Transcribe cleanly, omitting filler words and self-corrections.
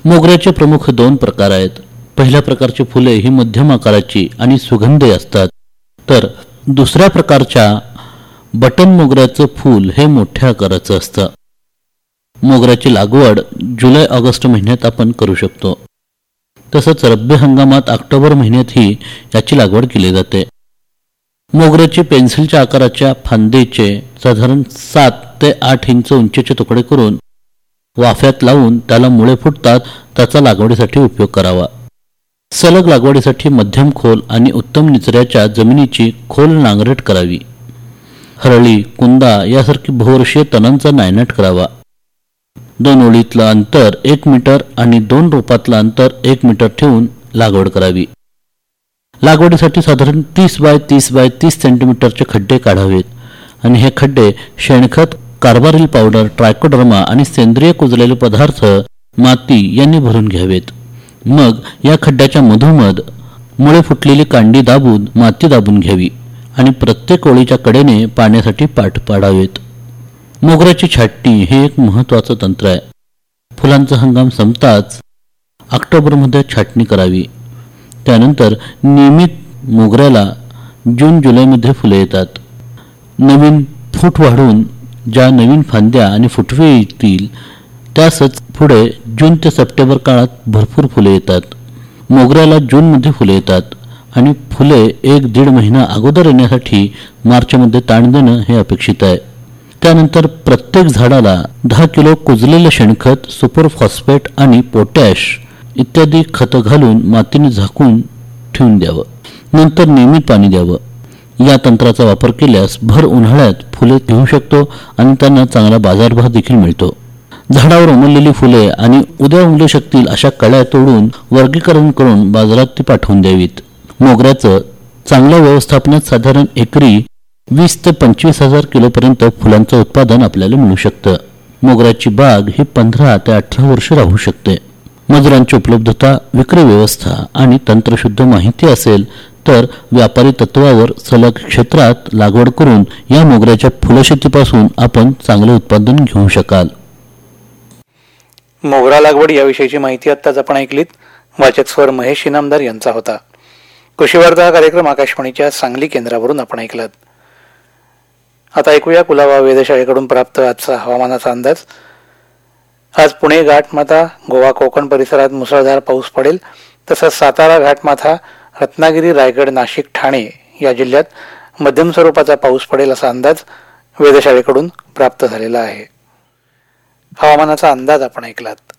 मोगऱ्याचे प्रमुख दोन प्रकार आहेत. पहिल्या प्रकारची फुले ही मध्यम आकाराची आणि सुगंधी असतात, तर दुसऱ्या प्रकारच्या बटन मोगऱ्याचं फूल हे मोठ्या आकाराचं असतं. मोगऱ्याची लागवड जुलै ऑगस्ट महिन्यात आपण करू शकतो. तसंच रब्बी हंगामात ऑक्टोबर महिन्यातही याची लागवड केली जाते. मोगऱ्याची पेन्सिलच्या आकाराच्या फांदीचे साधारण 7 ते 8 इंच उंचीचे तुकडे करून वाफ्यात लावून त्याला मुळे फुटतात, त्याचा लागवडीसाठी उपयोग करावा. सलग लागवडीसाठी मध्यम खोल आणि उत्तम निचऱ्याच्या जमिनीची खोल नांगरट करावी. हरळी, कुंदा यासारखी बहुवर्षीय तणांचा नायनाट करावा. 2 ओळीतलं अंतर 1 मीटर आणि 2 रोपातलं अंतर 1 मीटर ठेवून लागवड करावी. लागवडीसाठी साधारण 30 बाय 30 बाय 30 सेंटीमीटरचे खड्डे काढावेत आणि हे खड्डे शेणखत, कार्बारिल पावडर, ट्रायकोडर्मा आणि सेंद्रिय कुजलेले पदार्थ, माती यांनी भरून घ्यावेत. मग या खड्ड्याच्या मधोमध मुळे फुटलेली कांडी दाबून माती दाबून घ्यावी आणि प्रत्येक ओळीच्या कडेने पाण्यासाठी पाठ पाडावेत. मोगऱ्याची छाटणी हे एक महत्त्वाचं तंत्र आहे. फुलांचा हंगाम संपताच ऑक्टोबरमध्ये छाटणी करावी. त्यानंतर नियमित मोगऱ्याला जून जुलैमध्ये फुले येतात. नवीन फूट वाढून ज्या नवीन फांद्या आणि फुटवे येतील त्यासच पुढे जून ते सप्टेंबर काळात भरपूर फुले येतात. मोगऱ्याला जूनमध्ये फुले येतात आणि फुले 1-1.5 महिना अगोदर येण्यासाठी मार्चमध्ये ताण देणं हे अपेक्षित आहे. त्यानंतर प्रत्येक झाडाला 10 किलो कुजलेलं शेणखत, सुपर फॉस्फेट आणि पोटॅश इत्यादी खतं घालून मातीने झाकून ठेवून द्यावं. नंतर नियमित पाणी द्यावं. या तंत्राचा वापर केल्यास भर उन्हाळ्यात फुले घेऊ शकतो आणि त्यांना चांगला बाजारभाव देखील मिळतो. झाडावर उमललेली फुले आणि उद्या उमलू शकतील अशा कळ्या तोडून वर्गीकरण करून बाजारात ती पाठवून द्यावीत. मोगऱ्याचं चांगल्या व्यवस्थापनात साधारण एकरी 20 ते 25 हजार किलोपर्यंत फुलांचं उत्पादन आपल्याला मिळू शकतं. मोगऱ्याची बाग ही 15 ते 18 वर्ष राहू शकते. मजुरांची उपलब्धता, विक्री व्यवस्था आणि तंत्रशुद्ध माहिती असेल तर व्यापारी तत्वावर सलग क्षेत्रात लागवड करून या मोगऱ्याच्या फुलशेतीपासून आपण चांगले उत्पादन घेऊ शकाल. मोगरा लागवड याविषयीची माहिती आत्ताच आपण ऐकलीत. वाचक स्वर महेश इनामदार यांचा होता. कृषीवार्ता हा कार्यक्रम आकाशवाणीच्या सांगली केंद्रावरून आपण ऐकलात. आता ऐकूया कुलाबा वेधशाळेकडून प्राप्त आजचा हवामानाचा अंदाज. आज पुणे घाटमाथा, गोवा कोकण परिसरात मुसळधार पाऊस पडेल. तसंच सातारा घाटमाथा, रत्नागिरी, रायगड, नाशिक, ठाणे या जिल्ह्यात मध्यम स्वरूपाचा पाऊस पडेल असा अंदाज वेधशाळेकडून प्राप्त झालेला आहे. हवामानाचा अंदाज आपण ऐकलात.